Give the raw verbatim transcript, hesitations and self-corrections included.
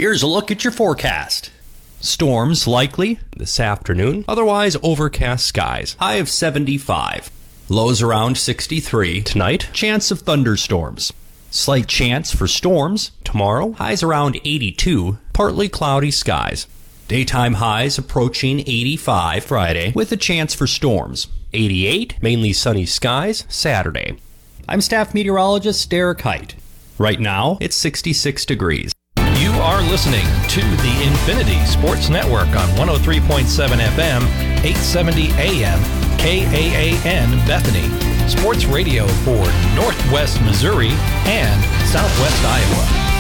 Here's a look at your forecast. Storms likely this afternoon, otherwise overcast skies. High of seventy-five. Lows around sixty-three. Tonight, chance of thunderstorms. Slight chance for storms. Tomorrow, highs around eighty-two. Partly cloudy skies. Daytime highs approaching eighty-five Friday with a chance for storms. eighty-eight, mainly sunny skies Saturday. I'm staff meteorologist Derek Height. Right now, it's sixty-six degrees. You are listening to the Infinity Sports Network on one oh three point seven F M, eight seventy A M, K A A N Bethany. Sports radio for Northwest Missouri and Southwest Iowa.